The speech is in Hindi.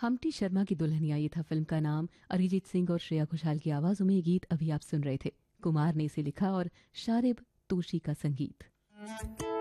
हम्टी शर्मा की दुल्हनिया ये था फिल्म का नाम। अरिजीत सिंह और श्रेया घोषाल की आवाजों में ये गीत अभी आप सुन रहे थे। कुमार ने इसे लिखा और शारिब तोशी का संगीत।